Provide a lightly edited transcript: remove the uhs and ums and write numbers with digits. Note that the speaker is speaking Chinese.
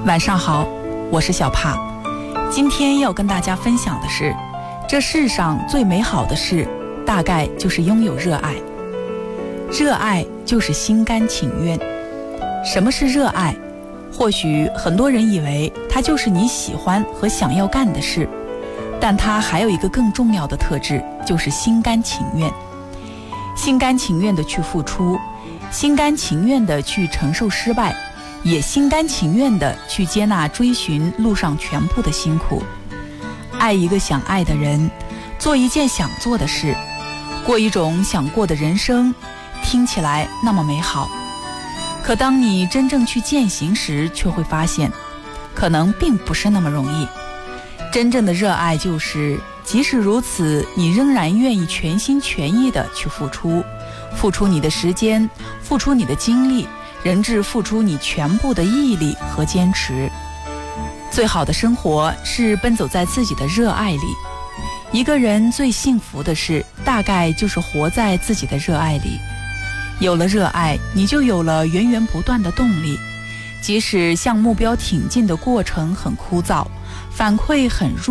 晚上好，我是小帕。今天要跟大家分享的是，这世上最美好的事，大概就是拥有热爱。热爱就是心甘情愿。什么是热爱？或许很多人以为它就是你喜欢和想要干的事，但它还有一个更重要的特质，就是心甘情愿。心甘情愿地去付出，心甘情愿地去承受失败，也心甘情愿地去接纳追寻路上全部的辛苦。爱一个想爱的人，做一件想做的事，过一种想过的人生，听起来那么美好。可当你真正去践行时，却会发现可能并不是那么容易。真正的热爱就是即使如此，你仍然愿意全心全意地去付出，付出你的时间，付出你的精力，甚至付出你全部的毅力和坚持。最好的生活是奔走在自己的热爱里。一个人最幸福的事，大概就是活在自己的热爱里。有了热爱，你就有了源源不断的动力。即使向目标挺进的过程很枯燥，反馈很弱，